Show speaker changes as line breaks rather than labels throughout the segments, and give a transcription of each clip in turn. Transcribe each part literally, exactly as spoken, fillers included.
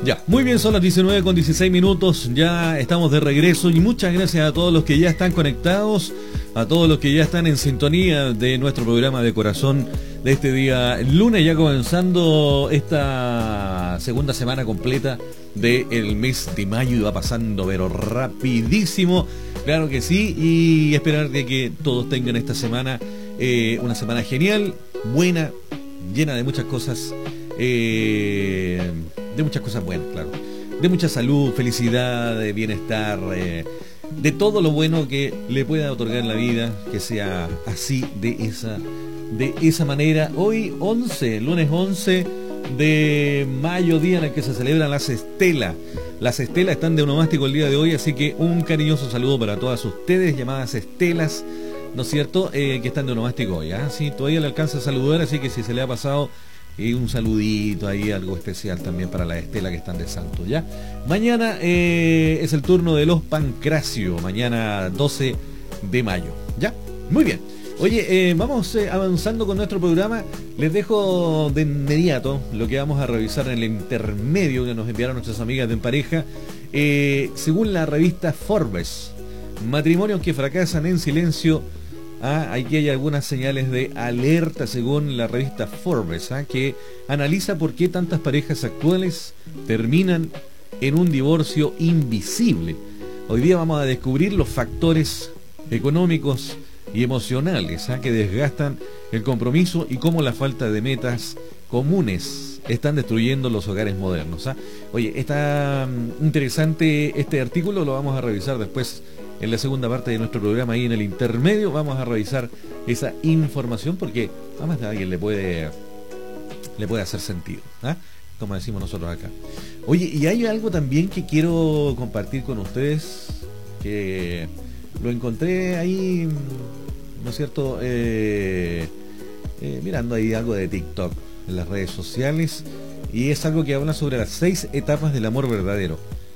Ya, muy bien, son las diecinueve con dieciséis minutos, ya estamos de regreso y muchas gracias a todos los que ya están conectados, a todos los que ya están en sintonía de nuestro programa de corazón de este día lunes, ya comenzando esta segunda semana completa del mes de mayo y va pasando pero rapidísimo, claro que sí, y esperar de que todos tengan esta semana eh, una semana genial, buena, llena de muchas cosas, eh, de muchas cosas buenas, claro, de mucha salud, felicidad, de bienestar, eh, de todo lo bueno que le pueda otorgar la vida, que sea así, de esa, de esa manera. Hoy once, lunes once de mayo, día en el que se celebran las estelas. Las estelas están de onomástico el día de hoy, así que un cariñoso saludo para todas ustedes, llamadas estelas, ¿no es cierto?, eh, que están de onomástico hoy, ¿ah? Sí, todavía le alcanza a saludar, así que si se le ha pasado, y un saludito ahí, algo especial también para las estelas que están de santo, ¿ya? Mañana eh, es el turno de los Pancracio, mañana doce de mayo, ¿ya? Muy bien. Oye, eh, vamos eh, avanzando con nuestro programa. Les dejo de inmediato lo que vamos a revisar en el intermedio que nos enviaron nuestras amigas de En Pareja. Eh, según la revista Forbes, matrimonios que fracasan en silencio. Ah, aquí hay algunas señales de alerta según la revista Forbes, ah, que analiza por qué tantas parejas actuales terminan en un divorcio invisible. Hoy día vamos a descubrir los factores económicos y emocionales ah, que desgastan el compromiso y cómo la falta de metas comunes están destruyendo los hogares modernos. Ah. Oye, está um, interesante este artículo, lo vamos a revisar después en la segunda parte de nuestro programa. Ahí en el intermedio vamos a revisar esa información porque a más de alguien le puede le puede hacer sentido, ¿ah? Como decimos nosotros acá. Oye, y hay algo también que quiero compartir con ustedes, que lo encontré ahí, ¿no es cierto?, eh, eh, mirando ahí algo de TikTok en las redes sociales, y es algo que habla sobre las seis etapas del amor verdadero.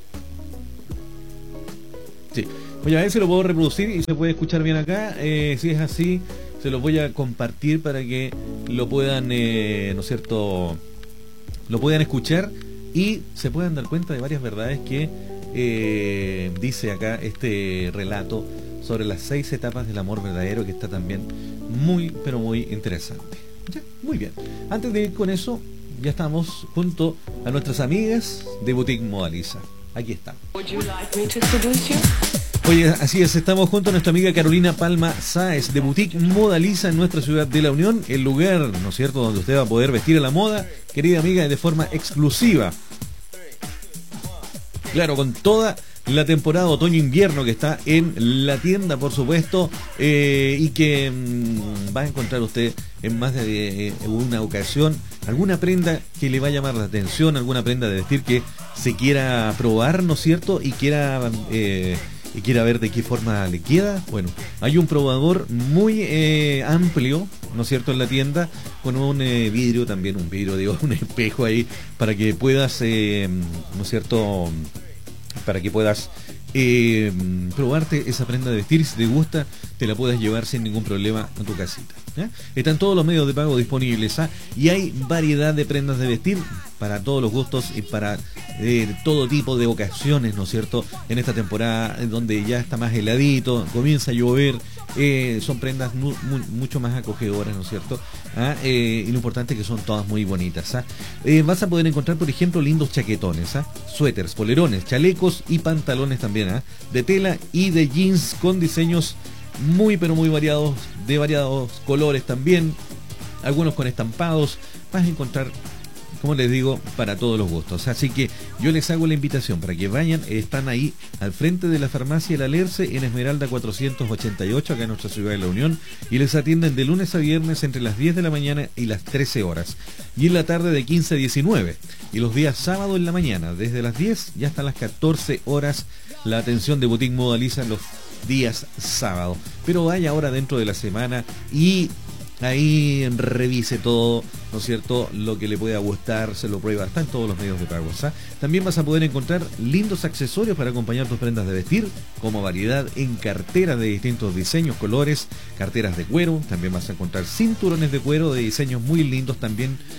Sí. Oye, a ver si lo puedo reproducir y se puede escuchar bien acá. Eh, si es así, se los voy a compartir para que lo puedan, eh, ¿no es cierto?, lo puedan escuchar y se puedan dar cuenta de varias verdades que eh, dice acá este relato sobre las seis etapas del amor verdadero, que está también muy, pero muy interesante. Ya, muy bien. Antes de ir con eso, ya estamos junto a nuestras amigas de Boutique Modaliza. Aquí están. Oye, así es, estamos junto a nuestra amiga Carolina Palma Sáez de Boutique Modaliza en nuestra ciudad de La Unión, el lugar, ¿no es cierto?, donde usted va a poder vestir a la moda, querida amiga, de forma exclusiva. Claro, con toda la temporada otoño-invierno que está en la tienda, por supuesto, eh, y que mmm, va a encontrar usted en más de eh, una ocasión alguna prenda que le va a llamar la atención, alguna prenda de vestir que se quiera probar, ¿no es cierto?, y quiera... Eh, y quiera ver de qué forma le queda. Bueno, hay un probador muy eh, amplio, ¿no es cierto?, en la tienda, con un eh, vidrio también, un vidrio, digo, un espejo ahí, para que puedas, eh, ¿no es cierto?, para que puedas eh, probarte esa prenda de vestir, y si te gusta, te la puedes llevar sin ningún problema a tu casita. ¿eh? Están todos los medios de pago disponibles, ¿ah? Y hay variedad de prendas de vestir para todos los gustos y para eh, todo tipo de ocasiones, ¿no es cierto?, en esta temporada donde ya está más heladito, comienza a llover, eh, son prendas mu mu mucho más acogedoras, ¿no es cierto?, ¿ah? eh, y lo importante es que son todas muy bonitas. ¿ah? Eh, vas a poder encontrar, por ejemplo, lindos chaquetones, ¿ah? suéteres, polerones, chalecos y pantalones también, ¿ah? de tela y de jeans con diseños muy pero muy variados, de variados colores también, algunos con estampados. Vas a encontrar, como les digo, para todos los gustos. Así que yo les hago la invitación para que vayan. Están ahí al frente de la farmacia El Alerce en Esmeralda cuatrocientos ochenta y ocho, acá en nuestra ciudad de La Unión, y les atienden de lunes a viernes entre las diez de la mañana y las trece horas, y en la tarde de quince a diecinueve, y los días sábado en la mañana desde las diez y hasta las catorce horas la atención de Boutique Modaliza los días sábado. Pero vaya ahora dentro de la semana y ahí revise todo, ¿no es cierto?, lo que le pueda gustar, se lo prueba, está en todos los medios de pago. ¿sabes? También vas a poder encontrar lindos accesorios para acompañar tus prendas de vestir, como variedad en carteras de distintos diseños, colores, carteras de cuero. También vas a encontrar cinturones de cuero de diseños muy lindos también,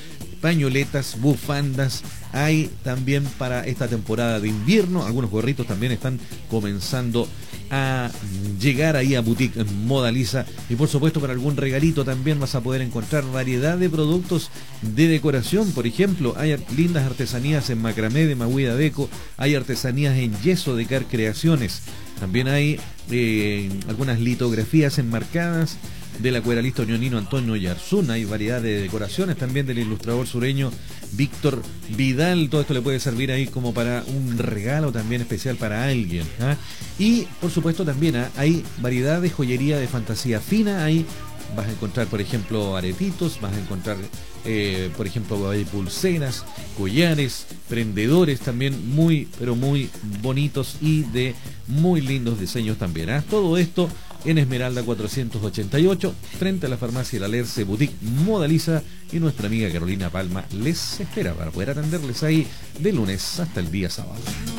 pañoletas, bufandas, hay también para esta temporada de invierno, algunos gorritos también están comenzando a llegar ahí a Boutique Modaliza, y por supuesto para algún regalito también vas a poder encontrar variedad de productos de decoración. Por ejemplo, hay lindas artesanías en macramé de Maguida Deco, hay artesanías en yeso de Car Creaciones, también hay eh, algunas litografías enmarcadas del acuarelista ñonino Antonio Yarzún, hay variedad de decoraciones también del ilustrador sureño Víctor Vidal. Todo esto le puede servir ahí como para un regalo también especial para alguien, ¿ah? Y por supuesto también ¿ah? hay variedad de joyería de fantasía fina. Ahí vas a encontrar, por ejemplo, aretitos, vas a encontrar eh, por ejemplo pulseras, collares, prendedores también muy pero muy bonitos y de muy lindos diseños también, ¿ah? Todo esto en Esmeralda cuatrocientos ochenta y ocho, frente a la farmacia La Lerce, Boutique Modaliza, y nuestra amiga Carolina Palma les espera para poder atenderles ahí de lunes hasta el día sábado.